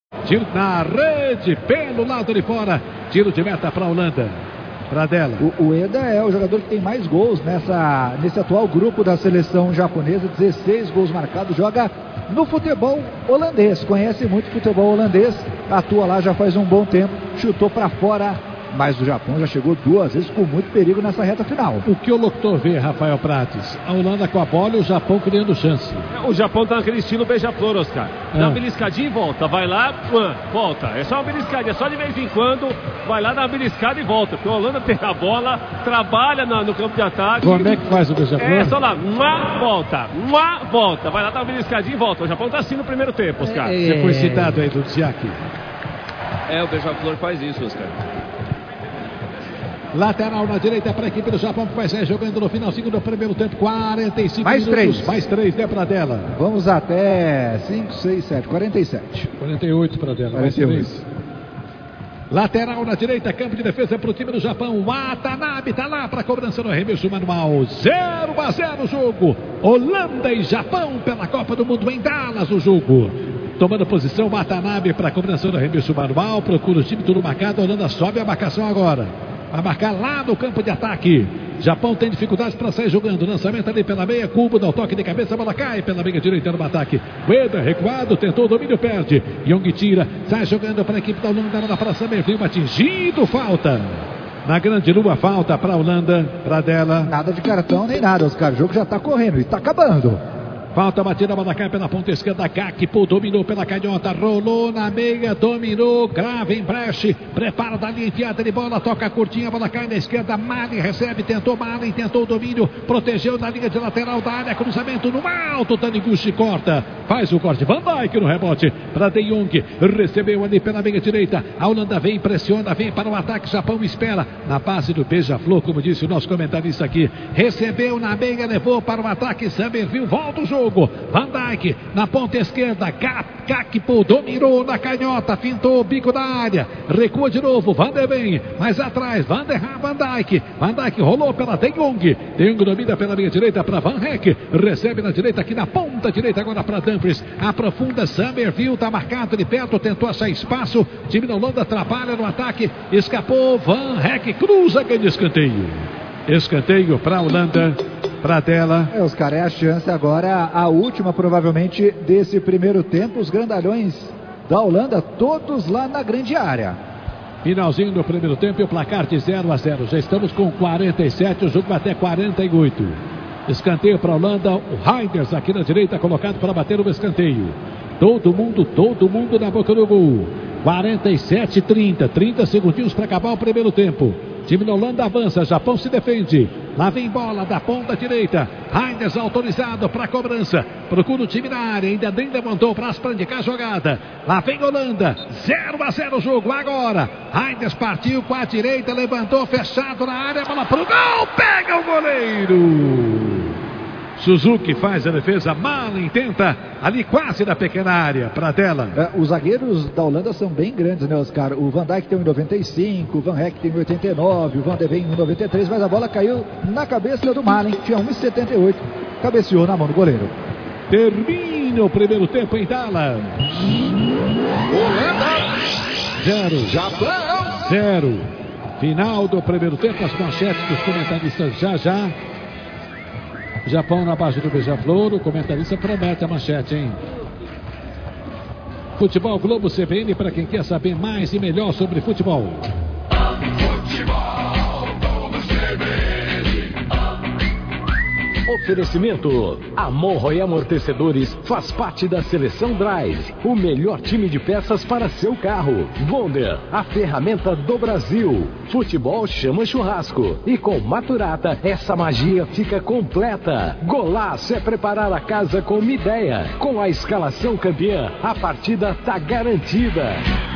Tiro na rede, pelo lado de fora. Tiro de meta para a Holanda. Pradella. O Eda é o jogador que tem mais gols nesse atual grupo da seleção japonesa. 16 gols marcados. Joga no futebol holandês. Conhece muito futebol holandês. Atua lá já faz um bom tempo. Chutou para fora. Mas o Japão já chegou 2 vezes com muito perigo nessa reta final. O que o locutor vê, Rafael Prates? A Holanda com a bola e o Japão criando chance. O Japão tá naquele estilo beija-flor, Oscar. Dá uma beliscadinha e volta. Vai lá, volta. É só uma beliscadinha. Só de vez em quando vai lá, dá uma beliscada e volta. Porque a Holanda tem a bola, trabalha no campo de ataque. Como é que faz o beija-flor? É só lá, volta. Vai lá, dá uma beliscadinha e volta. O Japão tá assim no primeiro tempo, Oscar. Você foi citado aí do Tsiaki. O beija-flor faz isso, Oscar. Lateral na direita para a equipe do Japão, que vai sair jogando no finalzinho do primeiro tempo. 45 mais minutos. 3. Mais 3, né, Pradella? Vamos até 5, 6, 7, 47. 48, Pradella. 48. Lateral na direita, campo de defesa para o time do Japão. Watanabe está lá para a cobrança no arremesso manual. 0-0 o jogo. Holanda e Japão pela Copa do Mundo em Dallas o jogo. Tomando posição, Watanabe para a cobrança do arremesso manual. Procura o time, tudo marcado. A Holanda sobe a marcação agora. Vai marcar lá no campo de ataque. Japão tem dificuldades para sair jogando. Lançamento ali pela meia. Cubo dá o toque de cabeça. A bola cai pela meia direita no ataque. Ueda recuado. Tentou o domínio. Perde. Young tira. Sai jogando para a equipe da Holanda. Na praça meio. Atingido. Falta. Na grande lua. Falta para a Holanda. Pradella. Nada de cartão nem nada, Oscar. O jogo já está correndo e está acabando. Falta batida, a bola cai pela ponta esquerda. Gakpo dominou pela canhota, rolou na meia, dominou, grava em breche, prepara da linha enfiada de bola, toca curtinha, a bola cai na esquerda. Mali recebe, tentou o domínio, protegeu na linha de lateral da área, cruzamento no alto. Taniguchi corta, faz o corte. Van Dijk no rebote para De Jong, recebeu ali pela meia direita. A Holanda vem, pressiona, vem para o ataque. Japão espera na base do beija-flor, como disse o nosso comentarista aqui. Recebeu na meia, levou para o ataque. Summerville volta o jogo. Van Dijk na ponta esquerda. Gakpo dominou na canhota, fintou o bico da área, recua de novo. Van der Ven mais atrás. Van Dijk. Van Dijk rolou pela De Jong. De Jong domina pela linha direita para Van Heck. Recebe na direita aqui na ponta direita agora para Dumfries. Aprofunda. Summerville está marcado de perto, tentou achar espaço. O time da Holanda atrapalha no ataque. Escapou. Van Heck cruza, ganha escanteio. Escanteio para a Holanda. Pradella. Oscar, é a chance agora, a última provavelmente desse primeiro tempo. Os grandalhões da Holanda todos lá na grande área. Finalzinho do primeiro tempo e o placar de 0-0. Já estamos com 47, o jogo até 48. Escanteio para a Holanda. O Reinders aqui na direita colocado para bater o escanteio. Todo mundo na boca do gol. 47-30, 30 segundinhos para acabar o primeiro tempo. Time da Holanda avança, Japão se defende. Lá vem bola da ponta direita. Reinders autorizado para a cobrança. Procura o time na área, ainda nem levantou para indicar a jogada. Lá vem Holanda, 0-0 o jogo agora. Reinders partiu com a direita, levantou, fechado na área, bola pro gol, pega o goleiro. Suzuki faz a defesa, Malen tenta ali quase na pequena área. Pradella. Os zagueiros da Holanda são bem grandes, né, Oscar? O Van Dijk tem 1,95, o Van Heck tem 1,89, o Van de Ven 1,93, mas a bola caiu na cabeça do Malen, que tinha 1,78, cabeceou na mão do goleiro. Termina o primeiro tempo em Dallas. Holanda 0, Japão 0. Final do primeiro tempo, as manchetes dos comentaristas já. Japão na base do beija-flor, o comentarista promete a manchete, hein? Futebol Globo CBN para quem quer saber mais e melhor sobre futebol. Oferecimento: Amorro e Amortecedores faz parte da Seleção Drive, o melhor time de peças para seu carro. Wonder, a ferramenta do Brasil. Futebol chama churrasco e com Maturata essa magia fica completa. Golaço é preparar a casa com uma ideia. Com a escalação campeã, a partida tá garantida.